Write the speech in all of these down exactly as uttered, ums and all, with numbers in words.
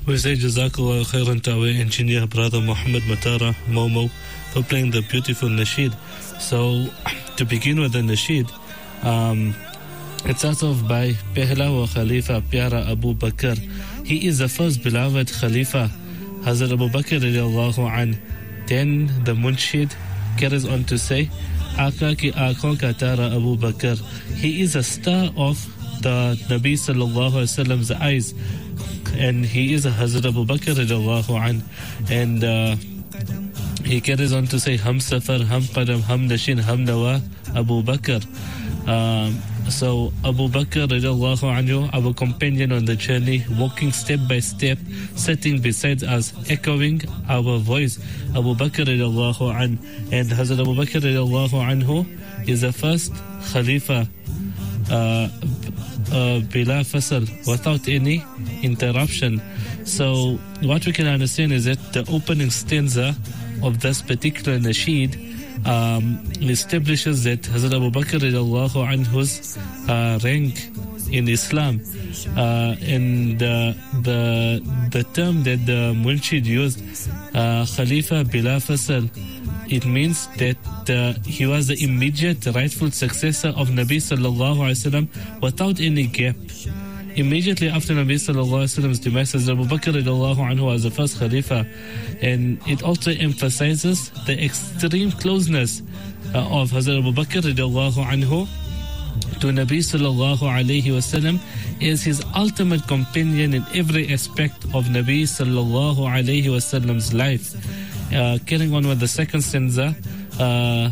We say Jazakallah khairan to our engineer, brother Muhammad Matara Momo, for playing the beautiful nasheed. So, to begin with the nasheed, um, it starts off by Pehla wa Khalifa Pyara Abu Bakr. He is the first beloved Khalifa, Hazrat Abu Bakr radiallahu an. Then the Munshid carries on to say, Aka ki aakon ka tara Abu Bakr. He is a star of the Nabi sallallahu alaihi wasallam's eyes, and he is a Hazrat Abu Bakr radiallahu an. And uh, he carries on to say, Hum Safar, Hum Qadam, Hum Nashin, Hum Nawa, Abu Bakr. Um, so Abu Bakr radiallahu anhu, our companion on the journey, walking step by step, sitting beside us, echoing our voice, Abu Bakr radiallahu an. And Hazrat Abu Bakr radiallahu anhu is the first Khalifa uh, uh, bila fasal, without any interruption. So what we can understand is that the opening stanza of this particular nasheed um, establishes that Hazrat Abu Bakr radiallahu anhu's uh, rank in Islam, uh, and uh, the the term that the Munshid used, uh, Khalifa bila fasal, it means that uh, he was the immediate rightful successor of Nabi sallallahu alaihi wasallam without any gap. Immediately after Nabi sallallahu alaihi wasallam's demise, Hazrat Abu Bakr radiallahu anhu was the first Khalifa, and it also emphasizes the extreme closeness uh, of Hazrat Abu Bakr radiallahu anhu to Nabi sallallahu alaihi wasallam as his ultimate companion in every aspect of Nabi sallallahu alaihi wasallam's life. Uh, carrying on with the second stanza, uh,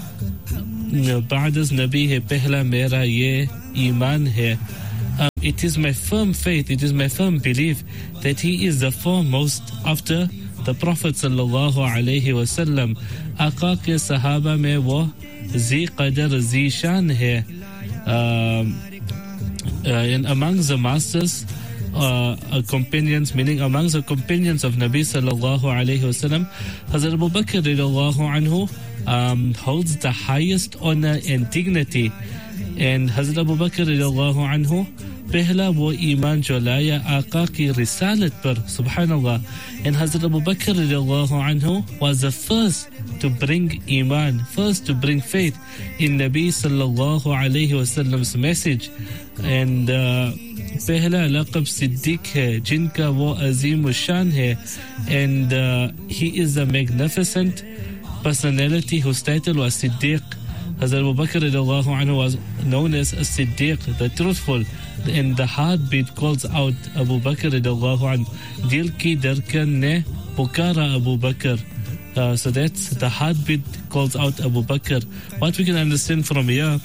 Ba'das Nabi hai pehla mera ye iman hai. Um, it is my firm faith, it is my firm belief that he is the foremost after the Prophet sallallahu alaihi wasallam. Aqa ke sahaba mein wo zi qadar zi shan hai. Um, uh, and among the masters, uh, uh, companions, meaning among the companions of Nabi sallallahu alaihi wasallam, Hazrat Abu Bakr radiallahu anhu um, holds the highest honor and dignity. And Hazrat Abu Bakr radiallahu anhu pehla wo iman jo laya Aqa ki risalat par, subhanallah. And Hazrat Abu Bakr radiallahu anhu was the first to bring iman, first to bring faith in Nabi sallallahu alayhi wasallam's message. And uh, pehla laqab siddiq hai jinka wo azim shan hai. And uh, he is a magnificent personality whose title was Siddiq. Hazrat Abu Bakr radiallahu anhu was known as a Siddiq, the truthful, and the heartbeat calls out Abu Bakr radiallahu anhu. Dil ki darkan ne pukara Abu Bakr. Uh, so that's the heartbeat calls out Abu Bakr. What we can understand from here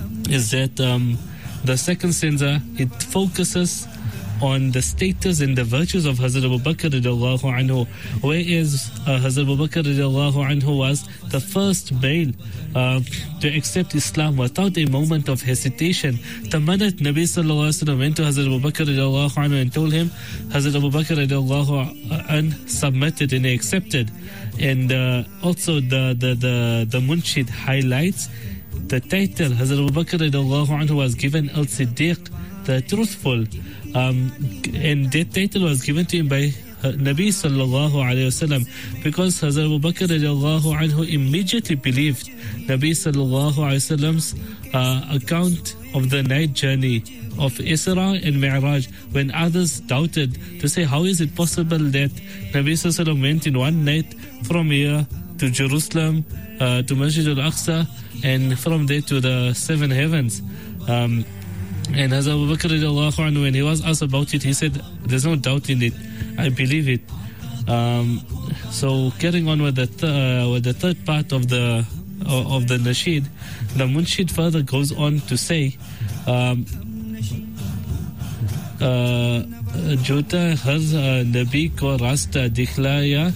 is that um, the second stanza, it focuses on the status and the virtues of Hazrat Abu Bakr radiallahu anhu, whereas uh, Hazrat Abu Bakr radiallahu anhu was the first male uh, to accept Islam without a moment of hesitation. The minute Nabi sallallahu alaihi wasallam went to Hazrat Abu Bakr radiallahu anhu and told him, Hazrat Abu Bakr radiallahu anhu submitted and accepted. And uh, also the, the, the, the Munshid highlights the title. Hazrat Abu Bakr radiallahu anhu was given Al-Siddiq, the truthful. Um, and that title was given to him by uh, Nabi sallallahu alayhi wasallam, because Hazrat Abu Bakr radiallahu anhu immediately believed Nabi sallallahu alayhi wasallam's uh, account of the night journey of Isra and Mi'raj, when others doubted to say, how is it possible that Nabi sallallahu alayhi wasallam went in one night from here to Jerusalem, uh, to Masjid al-Aqsa, and from there to the seven heavens. Um, And Hazrat Abu Bakr radiallahu anhu, when he was asked about it, he said, there's no doubt in it, I believe it. Um, so carrying on with the, th- uh, with the third part of the uh, of the nasheed, the Munshid further goes on to say, um, Jota har Nabi ko rasta dikhlaya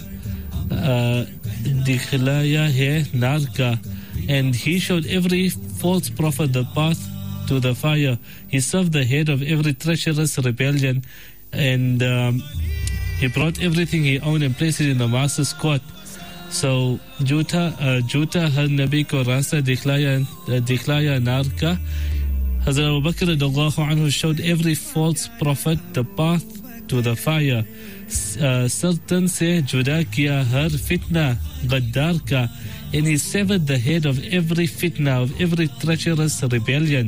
dikhlaya hai nar ka, and he showed every false prophet the path to the fire. He served the head of every treacherous rebellion, and um, he brought everything he owned and placed it in the master's court. So, Juta Juta har Nabi ko rasta dikhlaya dikhlaya nar ka. Hazrat Abu Bakr radiallahu anhu showed every false prophet the path to the fire. Uh, Sultan se juda kiya har fitna gaddar ka, and he severed the head of every fitna, of every treacherous rebellion.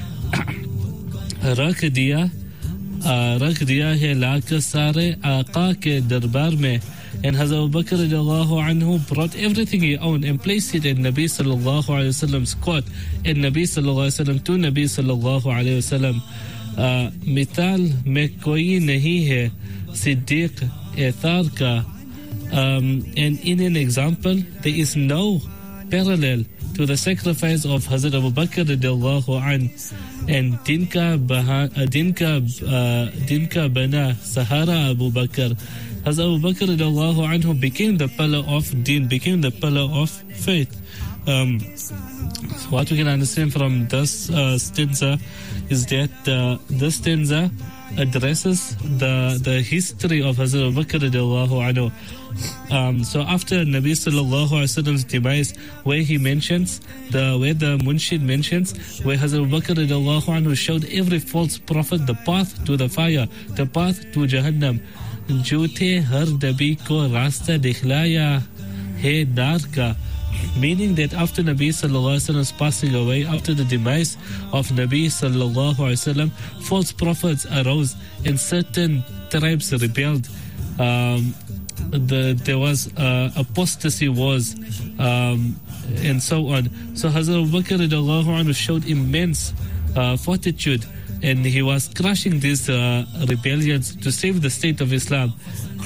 रख दिया रख दिया है लाकर सारे आका के दरबार में. And Hazrat Abu Bakr radiallahu anhu brought everything he owned and placed it in Nabi sallallahu alayhi wa sallam's court, and Nabi sallallahu alayhi wa sallam to Nabi sallallahu alayhi wa sallam. मिसाल में कोई नहीं है सिद्दीक एथार का. Um, and in an example, there is no parallel to the sacrifice of Hazrat Abu Bakr radiallahu anhu. And dinka baha, uh, dinka uh, dinka bana Sahara Abu Bakr. Hazrat Abu Bakr radiallahu anhu became the pillar of deen, became the pillar of faith. Um, so what we can understand from this uh, stanza is that uh, this stanza addresses the the history of Hazrat Abu Bakr radiallahu anhu. Um, so after Nabi sallallahu alaihi wasallam's demise, where he mentions the where the Munshid mentions where Hazrat Abu Bakr radiallahu anhu showed every false prophet the path to the fire, the path to Jahannam. Jute har dabi ko rasta dikhlaya hai nar ka. Meaning that after Nabi sallallahu alaihi wasallam's passing away, after the demise of Nabi sallallahu alaihi wasallam, false prophets arose and certain tribes rebelled. Um, the, there was uh, apostasy wars um, and so on. So Hazrat Abu Bakr radiallahu anhu showed immense uh, fortitude, and he was crushing these uh, rebellions to save the state of Islam.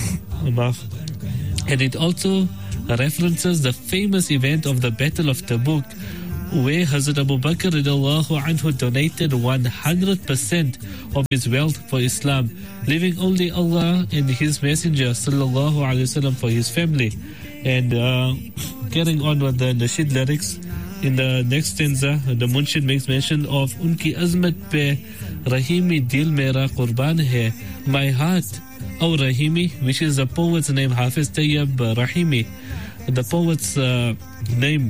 And it also references the famous event of the Battle of Tabuk, where Hazrat Abu Bakr radiallahu anhu donated one hundred percent of his wealth for Islam, leaving only Allah and His Messenger sallallahu alaihi wasallam for his family. And uh, carrying on with the Nasheed lyrics, in the next stanza, the Munshid makes mention of Unki azmat pe Rahimi dil mera qurban hai. My heart, O Rahimi, which is the poet's name, Hafiz Tayyib Rahimi. The poet's uh, name,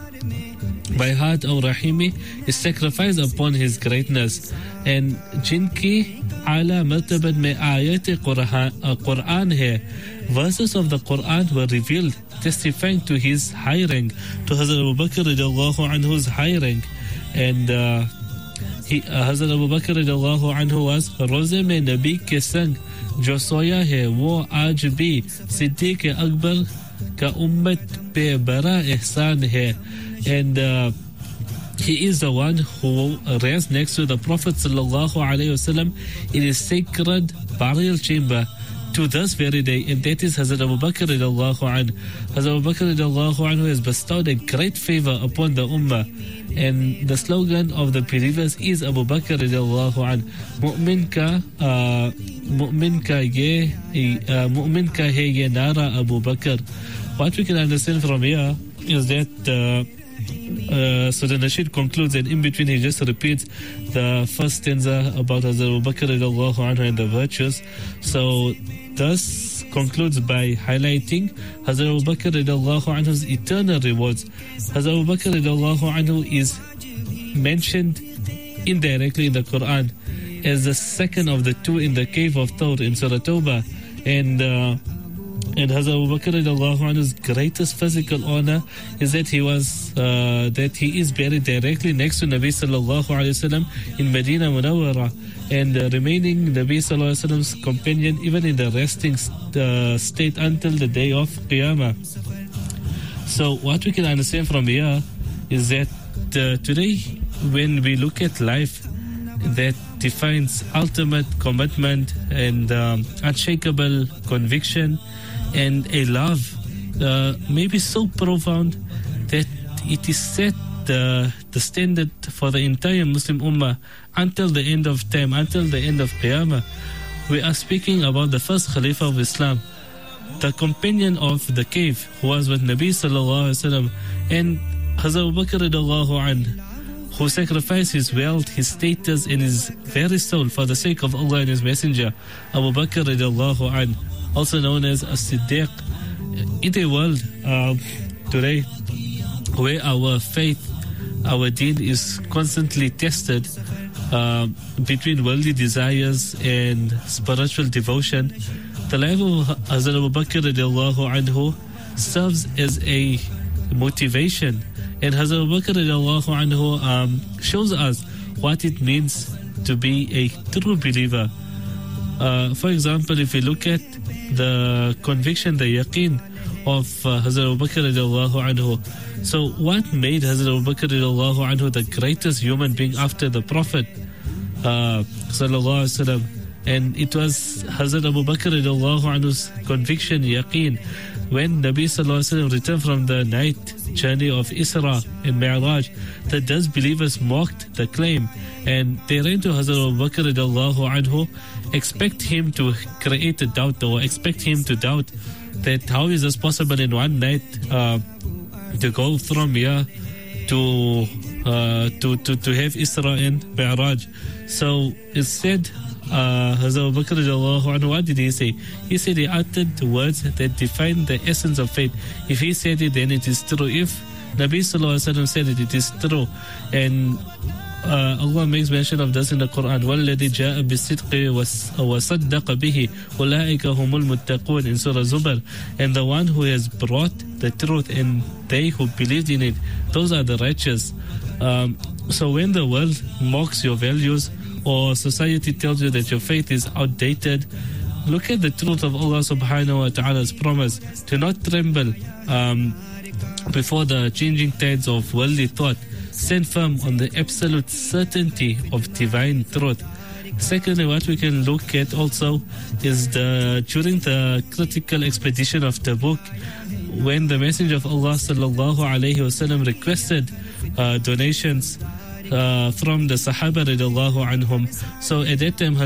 my heart, O Rahimi, is sacrificed upon his greatness. And Jinki ala martabat mein ayat Quran hai. Verses of the Quran were revealed, testifying to his high rank, to Hazrat Abu Bakr radiallahu anhu's high rank. And uh, he, uh, Hazrat Abu Bakr radiallahu anhu was Roze mein Nabi ke sang jo soya hai wo aaj bhi Siddiq Akbar ka ummat pe bara ihsan hai. And uh, he is the one who rests next to the Prophet sallallahu alaihi wasallam in his sacred burial chamber to this very day, and that is Hazrat Abu Bakr radiallahu anhu. Hazrat Abu Bakr radiallahu anhu has bestowed a great favor upon the ummah, and the slogan of the believers is Abu Bakr radiallahu anhu. Mu'min ka uh, mu'min ka ye uh, mu'min ka hai ye nara Abu Bakr. What we can understand from here is that uh, Uh, so the Nasheed concludes, and in between he just repeats the first stanza about Hazrat Abu Bakr radiallahu anhu and the virtues. So thus concludes by highlighting Hazrat Abu Bakr radiallahu anhu's eternal rewards. Hazrat Abu Bakr radiallahu anhu is mentioned indirectly in the Quran as the second of the two in the cave of Thawr in Surah Tawbah, and uh, And Hazrat Abu Bakr radiallahu anhu's greatest physical honor is that he was uh, that he is buried directly next to Nabi sallallahu alaihi wasallam in Medina Munawwara, and uh, remaining Nabi sallallahu alaihi wasallam's companion even in the resting uh, state until the day of Qiyamah. So what we can understand from here is that uh, today, when we look at life that defines ultimate commitment and um, unshakable conviction and a love uh, may be so profound that it is set the, the standard for the entire Muslim Ummah until the end of time, until the end of Qiyamah. We are speaking about the first Khalifa of Islam, the companion of the cave who was with Nabi sallallahu alaihi wasallam, and Hazrat Abu Bakr radiallahu anhu, who sacrificed his wealth, his status, and his very soul for the sake of Allah and His Messenger, Abu Bakr radiallahu anhu, also known as As-Siddiq. In a world uh, today where our faith, our deen is constantly tested, uh, between worldly desires and spiritual devotion, the life of Hazrat Abu Bakr radiallahu anhu serves as a motivation. And Hazrat Abu Bakr radiallahu anhu um, shows us what it means to be a true believer. Uh, for example, if we look at the conviction, the yaqeen of uh, Hazrat Abu Bakr radiallahu anhu. So what made Hazrat Abu Bakr radiallahu anhu the greatest human being after the Prophet uh, sallallahu alaihi wasallam? And it was Hazrat Abu Bakr radiallahu anhu's conviction, yaqeen, when Nabi sallallahu alaihi wasallam returned from the night journey of Isra and Mi'raj, that those believers mocked the claim, and they ran to Hazrat Abu Bakr radiallahu anhu, expect him to create a doubt or expect him to doubt that how is this possible in one night uh, to go from here to, uh, to to to have Isra and Mi'raj. So it said, uh, Hazrat Abu Bakr radiallahu anhu, what did he say? He said he uttered words that define the essence of faith. If he said it, then it is true. If Nabi sallallahu alaihi wasallam said it, it is true. And Uh, Allah makes mention of this in the Quran. وَالَّذِي جَاءَ بِالصِّدْقِ وَصَدَّقَ بِهِ أُولَٰئِكَ هُمُ الْمُتَّقُونَ in Surah Zumar. And the one who has brought the truth and they who believed in it, those are the righteous. Um, so when the world mocks your values or society tells you that your faith is outdated, look at the truth of Allah subhanahu wa ta'ala's promise. Do not tremble um, before the changing tides of worldly thought. Stand firm on the absolute certainty of divine truth. Secondly, what we can look at also is the during the critical expedition of Tabuk, when the Messenger of Allah sallallahu alaihi wasallam requested uh, donations uh, from the Sahaba radiallahu anhum. So at that time,